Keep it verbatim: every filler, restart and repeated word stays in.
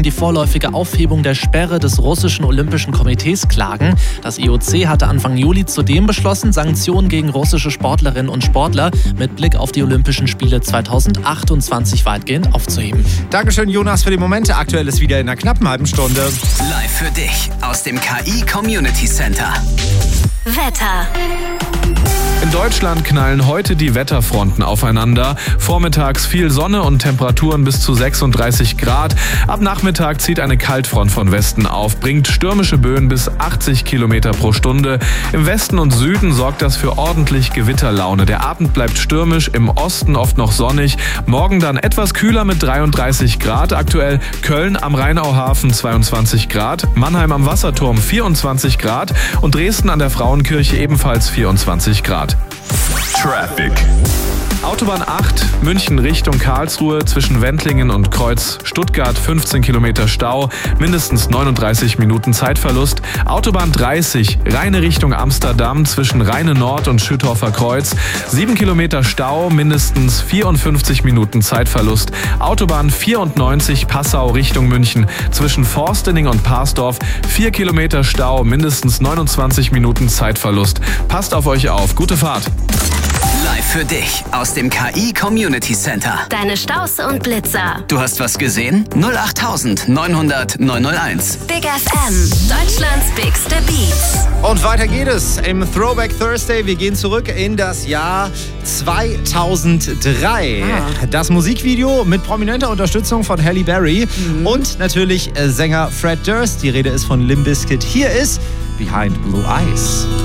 die vorläufige Aufhebung der Sperre des russischen Olympischen Komitees klagen. Das I O C hatte Anfang Juli zudem beschlossen, Sanktionen gegen russische Sportlerinnen und Sportler mit Blick auf die Olympischen Spiele zweitausendachtundzwanzig weitgehend aufzuheben. Dankeschön, Jonas, für die Momente. Aktuell ist wieder in einer knappen halben Stunde. Live für dich aus dem K I Community Center. Wetter. In Deutschland knallen heute die Wetterfronten aufeinander. Vormittags viel Sonne und Temperaturen bis zu sechsunddreißig Grad. Ab Nachmittag zieht eine Kaltfront von Westen auf, bringt stürmische Böen bis achtzig Kilometer pro Stunde. Im Westen und Süden sorgt das für ordentlich Gewitterlaune. Der Abend bleibt stürmisch, im Osten oft noch sonnig. Morgen dann etwas kühler mit dreiunddreißig Grad. Aktuell Köln am Rheinauhafen zweiundzwanzig Grad, Mannheim am Wasserturm vierundzwanzig Grad und Dresden an der Frauenkirche ebenfalls vierundzwanzig Grad. Traffic. Autobahn acht, München Richtung Karlsruhe zwischen Wendlingen und Kreuz Stuttgart fünfzehn Kilometer Stau, mindestens neununddreißig Minuten Zeitverlust. Autobahn dreißig, Rheine Richtung Amsterdam zwischen Rheine Nord und Schüttorfer Kreuz, sieben Kilometer Stau, mindestens vierundfünfzig Minuten Zeitverlust. Autobahn vierundneunzig, Passau Richtung München zwischen Forstening und Parsdorf, vier Kilometer Stau, mindestens neunundzwanzig Minuten Zeitverlust. Passt auf euch auf, gute Fahrt! Live für dich aus dem K I Community Center. Deine Staus und Blitzer. Du hast was gesehen? null acht neun hundert neun null eins. Big F M, Deutschlands bigste Beats. Und weiter geht es im Throwback Thursday. Wir gehen zurück in das Jahr zweitausenddrei. Ah. Das Musikvideo mit prominenter Unterstützung von Halle Berry mhm. und natürlich Sänger Fred Durst. Die Rede ist von Limp Bizkit. Hier ist Behind Blue Eyes.